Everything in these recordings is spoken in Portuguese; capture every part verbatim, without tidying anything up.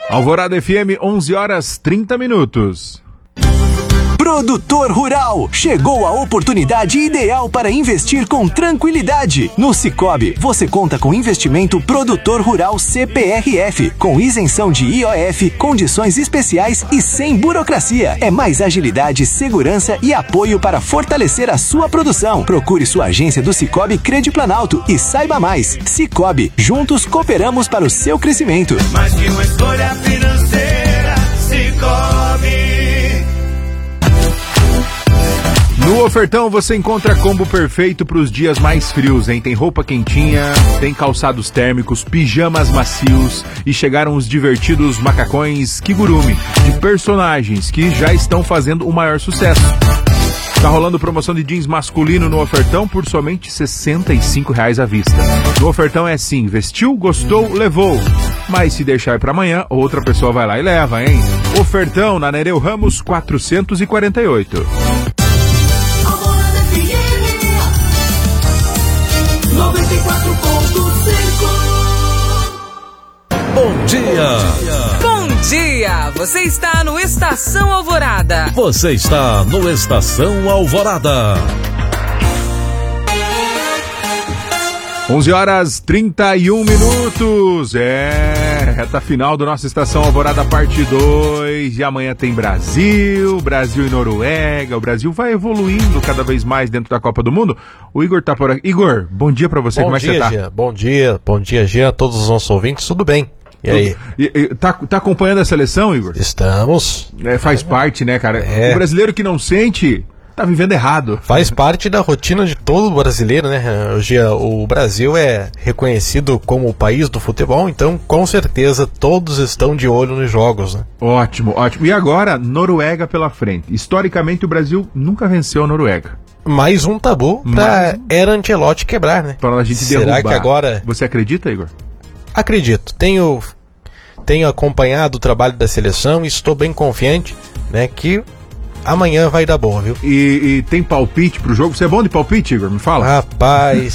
Alvorada F M, onze horas e trinta minutos. Produtor Rural, chegou a oportunidade ideal para investir com tranquilidade. No Sicoob, você conta com investimento Produtor Rural C P R F, com isenção de I O F, condições especiais e sem burocracia. É mais agilidade, segurança e apoio para fortalecer a sua produção. Procure sua agência do Sicoob Crediplanalto e saiba mais. Sicoob, juntos cooperamos para o seu crescimento. Mais que uma escolha financeira, Sicoob. No Ofertão você encontra combo perfeito para os dias mais frios, hein? Tem roupa quentinha, tem calçados térmicos, pijamas macios e chegaram os divertidos macacões Kigurumi, de personagens que já estão fazendo o maior sucesso. Tá rolando promoção de jeans masculino no Ofertão por somente sessenta e cinco reais à vista. No Ofertão é assim, vestiu, gostou, levou. Mas se deixar para amanhã, outra pessoa vai lá e leva, hein? Ofertão na Nereu Ramos quatrocentos e quarenta e oito. noventa e quatro ponto cinco. Bom dia! Bom dia! Você está no Estação Alvorada. Você está no Estação Alvorada. onze horas e trinta e um minutos. É, reta final do nosso Estação Alvorada parte dois. E amanhã tem Brasil, Brasil e Noruega. O Brasil vai evoluindo cada vez mais dentro da Copa do Mundo. O Igor tá por aqui. Igor, bom dia pra você. Bom Como é dia, que você tá? Jean. Bom dia, bom dia, Jean, a todos os nossos ouvintes. Tudo bem? E aí? E, e, tá, tá acompanhando a seleção, Igor? Estamos. É, faz parte, né, cara? É. O brasileiro que não sente... tá vivendo errado. Faz parte da rotina de todo brasileiro, né? Hoje o Brasil é reconhecido como o país do futebol, então com certeza todos estão de olho nos jogos, né? Ótimo, ótimo. E agora, Noruega pela frente. Historicamente, o Brasil nunca venceu a Noruega. Mais um tabu pra Era Ancelotti quebrar, né? Para a gente Será derrubar. que agora... Você acredita, Igor? Acredito. Tenho, tenho acompanhado o trabalho da seleção e estou bem confiante, né, que... amanhã vai dar bom, viu? E, e tem palpite pro jogo? Você é bom de palpite, Igor? Me fala. Rapaz...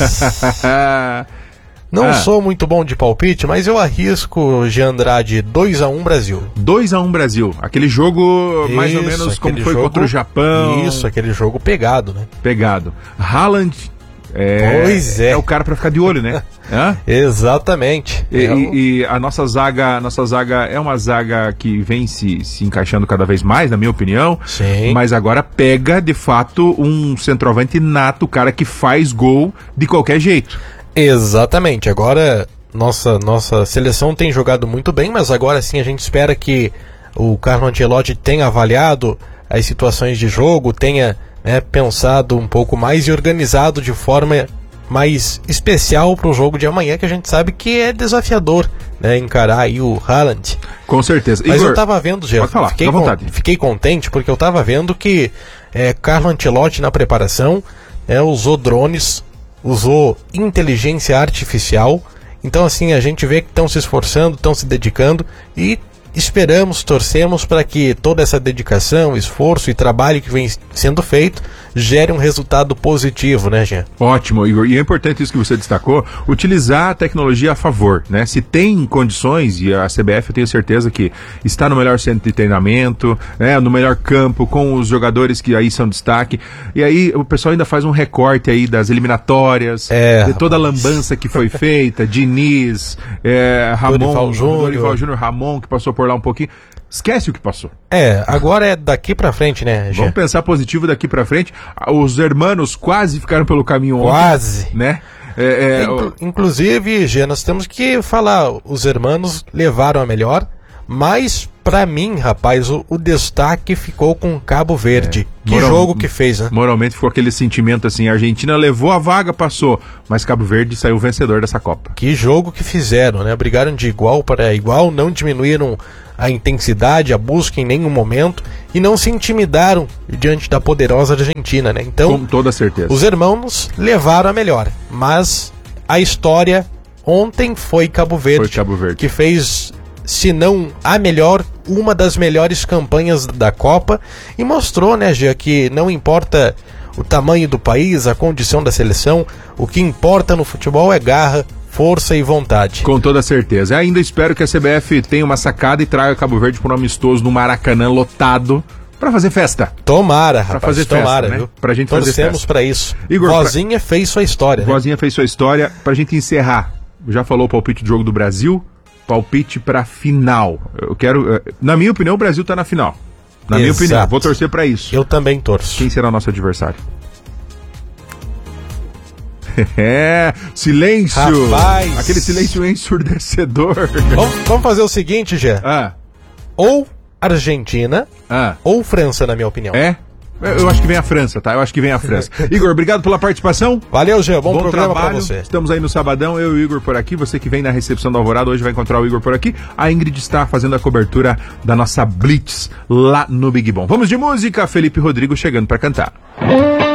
Não ah. sou muito bom de palpite, mas eu arrisco, Jean Andrade, dois a um Brasil. dois a um Brasil. Aquele jogo mais Isso, ou menos como foi jogo, contra o Japão. Isso, aquele jogo pegado, né? Pegado. Haaland é, pois é. é o cara pra ficar de olho, né? Hã? Exatamente. E, é o... e, e a nossa zaga, nossa zaga é uma zaga que vem se, se encaixando cada vez mais, na minha opinião. Sim. Mas agora pega, de fato, um centroavante nato, o cara que faz gol de qualquer jeito. Exatamente. Agora, nossa, nossa seleção tem jogado muito bem, mas agora sim a gente espera que o Carlo Ancelotti tenha avaliado as situações de jogo, tenha, né, pensado um pouco mais e organizado de forma mais especial para o jogo de amanhã, que a gente sabe que é desafiador, né, encarar aí o Haaland. Com certeza. Mas Igor, eu tava vendo, Jean, pode falar, fiquei, fica à vontade. con- fiquei contente porque eu tava vendo que é, Carlo Ancelotti na preparação é, usou drones, usou inteligência artificial. Então assim, a gente vê que estão se esforçando, estão se dedicando e esperamos, torcemos para que toda essa dedicação, esforço e trabalho que vem sendo feito gere um resultado positivo, né, Jean? Ótimo, Igor. E é importante isso que você destacou, utilizar a tecnologia a favor, né? Se tem condições, e a C B F eu tenho certeza que está no melhor centro de treinamento, né? No melhor campo, com os jogadores que aí são destaque, e aí o pessoal ainda faz um recorte aí das eliminatórias, é, de toda a lambança que foi feita, Diniz, é, Ramon, Dorival Júnior. Dorival Júnior, Ramon, que passou por lá um pouquinho. Esquece o que passou. É, agora é daqui pra frente, né, Jean? Vamos pensar positivo daqui pra frente. Os hermanos quase ficaram pelo caminho ontem. Quase. Né? É, é, Inclu- Inclusive, Jean, nós temos que falar, os hermanos levaram a melhor, mas pra mim, rapaz, o, o destaque ficou com Cabo Verde. É. Que Moral- jogo que fez, né? Moralmente ficou aquele sentimento assim, a Argentina levou a vaga, passou, mas Cabo Verde saiu vencedor dessa Copa. Que jogo que fizeram, né? Brigaram de igual para igual, não diminuíram a intensidade, a busca em nenhum momento e não se intimidaram diante da poderosa Argentina, né? Então, Com toda certeza. os irmãos levaram a melhor, mas a história ontem foi Cabo Verde, Foi Cabo Verde. que fez, se não a melhor, uma das melhores campanhas da Copa e mostrou, né, Gia, que não importa o tamanho do país, a condição da seleção, o que importa no futebol é garra, força e vontade. Com toda certeza. Ainda espero que a C B F tenha uma sacada e traga Cabo Verde para um amistoso no Maracanã lotado pra fazer festa. Tomara, rapaz, pra fazer tomara, festa, né? viu? Pra gente fazer festa. Torcemos pra isso. Igor, Vozinha pra... fez sua história. Vozinha né? fez sua história. Pra gente encerrar, já falou o palpite do jogo do Brasil, palpite pra final. Eu quero, na minha opinião, o Brasil tá na final. Na Exato. minha opinião, vou torcer pra isso. Eu também torço. Quem será o nosso adversário? É, silêncio! Rapaz. Aquele silêncio ensurdecedor. Vamos, vamos fazer o seguinte, Gê. Ah, Ou Argentina, ah, ou França, na minha opinião. é? Eu acho que vem a França, tá? Eu acho que vem a França. Igor, obrigado pela participação. Valeu, Gê. Bom, Bom programa trabalho. pra você. Estamos aí no sabadão, eu e o Igor por aqui. Você que vem na recepção do Alvorada hoje vai encontrar o Igor por aqui. A Ingrid está fazendo a cobertura da nossa Blitz lá no Big Bom. Vamos de música, Felipe Rodrigo chegando pra cantar.